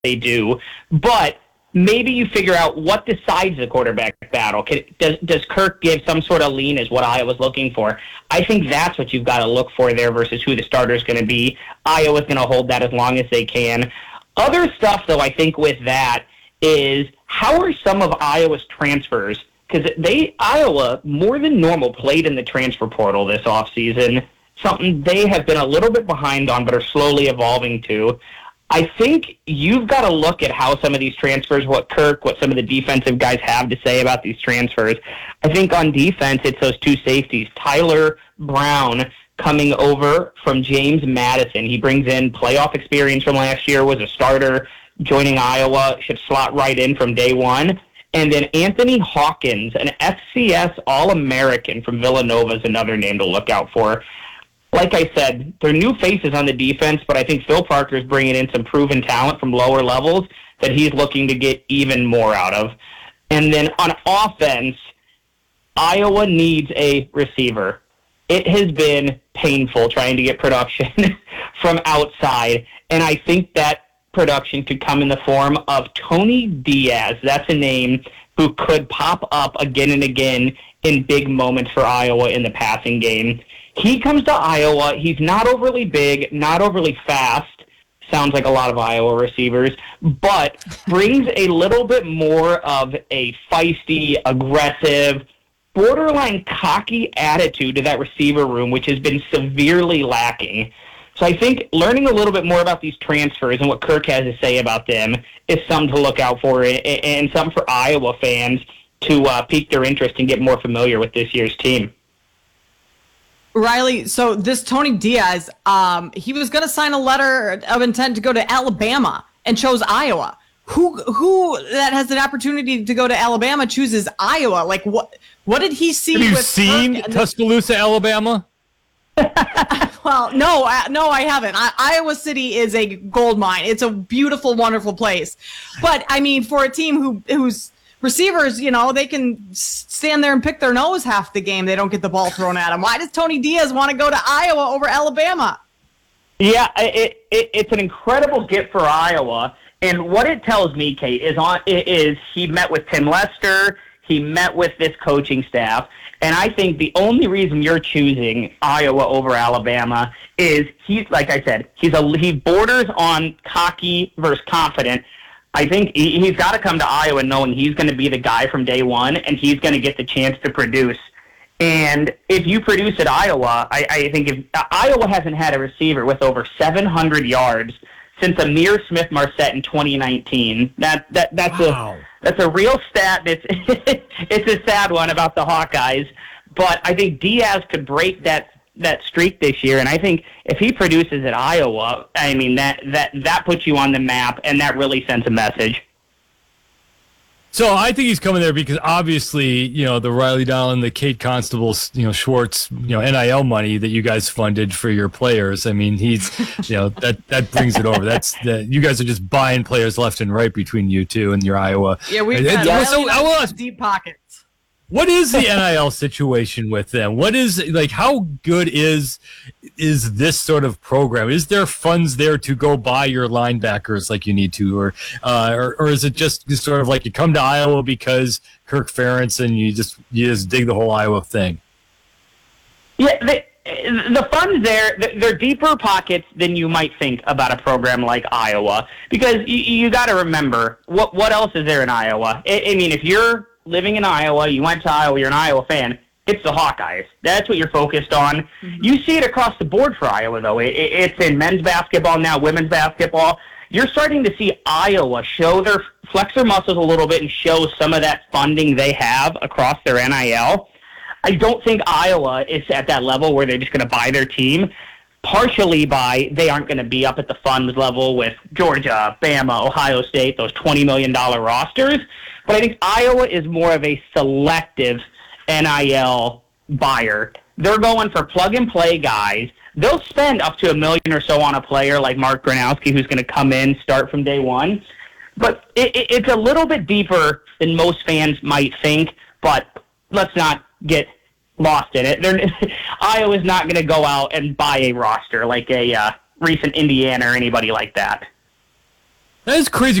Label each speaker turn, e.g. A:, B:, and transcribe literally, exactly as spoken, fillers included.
A: they do. But maybe you figure out what decides the quarterback battle. Can, does, does Kirk give some sort of lean is what Iowa's looking for? I think that's what you've got to look for there versus who the starter is going to be. Iowa's going to hold that as long as they can. Other stuff, though, I think with that is how are some of Iowa's transfers? Because they Iowa, more than normal, played in the transfer portal this offseason, something they have been a little bit behind on but are slowly evolving to. I think you've got to look at how some of these transfers, what Kirk, what some of the defensive guys have to say about these transfers. I think on defense, it's those two safeties. Tyler Brown coming over from James Madison. He brings in playoff experience from last year, was a starter, joining Iowa, should slot right in from day one. And then Anthony Hawkins, an F C S All-American from Villanova, is another name to look out for. Like I said, they're new faces on the defense, but I think Phil Parker is bringing in some proven talent from lower levels that he's looking to get even more out of. And then on offense, Iowa needs a receiver. It has been painful trying to get production from outside, and I think that production could come in the form of Tony Diaz. That's a name who could pop up again and again in big moments for Iowa in the passing game. He comes to Iowa. He's not overly big, not overly fast. Sounds like a lot of Iowa receivers, but brings a little bit more of a feisty, aggressive, borderline cocky attitude to that receiver room, which has been severely lacking. So I think learning a little bit more about these transfers and what Kirk has to say about them is something to look out for, and something for Iowa fans to uh, pique their interest and get more familiar with this year's team.
B: Riley, so this Tony Diaz, um, he was going to sign a letter of intent to go to Alabama and chose Iowa. Who who that has an opportunity to go to Alabama chooses Iowa? Like, what what did he see?
C: Have you
B: with
C: seen
B: Kirk?
C: Tuscaloosa, Alabama?
B: Well, no, I, no, I haven't. I, Iowa City is a gold mine. It's a beautiful, wonderful place. But, I mean, for a team who whose receivers, you know, they can stand there and pick their nose half the game. They don't get the ball thrown at them. Why does Tony Diaz want to go to Iowa over Alabama?
A: Yeah, it, it, it's an incredible get for Iowa. And what it tells me, Kate, is on is he met with Tim Lester. He met with this coaching staff. And I think the only reason you're choosing Iowa over Alabama is he's, like I said, he's a he borders on cocky versus confident. I think he, he's got to come to Iowa knowing he's going to be the guy from day one, and he's going to get the chance to produce. And if you produce at Iowa, I, I think if uh, Iowa hasn't had a receiver with over seven hundred yards since Amir Smith-Marset in twenty nineteen. That that that's wow. a that's a real stat. It's it's a sad one about the Hawkeyes, but I think Diaz could break that that streak this year, and I think if he produces at Iowa, I mean that that that puts you on the map, and that really sends a message.
C: So I think he's coming there because obviously, you know, the Riley Dowling, the Kate Constable, you know, Schwartz, you know, N I L money that you guys funded for your players. I mean, he's, you know, that that brings it over. That's that you guys are just buying players left and right between you two and your Iowa.
B: Yeah, we've
C: got
B: really
C: so, I will ask,
B: deep pockets.
C: What is the N I L situation with them? What is, like, how good is is this sort of program? Is there funds there to go buy your linebackers like you need to, or uh, or, or is it just sort of like you come to Iowa because Kirk Ferentz and you just you just dig the whole Iowa thing?
A: Yeah, the, the funds there, they're deeper pockets than you might think about a program like Iowa, because you, you got to remember, what what else is there in Iowa? I, I mean, if you're living in Iowa, you went to Iowa, you're an Iowa fan, it's the Hawkeyes. That's what you're focused on. Mm-hmm. You see it across the board for Iowa, though. It, it's in men's basketball now, women's basketball. You're starting to see Iowa show their, flex their muscles a little bit and show some of that funding they have across their N I L. I don't think Iowa is at that level where they're just going to buy their team, partially by they aren't going to be up at the funds level with Georgia, Bama, Ohio State, those twenty million dollars rosters. But I think Iowa is more of a selective N I L buyer. They're going for plug-and-play guys. They'll spend up to a million or so on a player like Mark Gronowski, who's going to come in, start from day one. But it, it, it's a little bit deeper than most fans might think, but let's not get lost in it. They're, Iowa's not going to go out and buy a roster like a uh, recent Indiana or anybody like that.
C: That is crazy.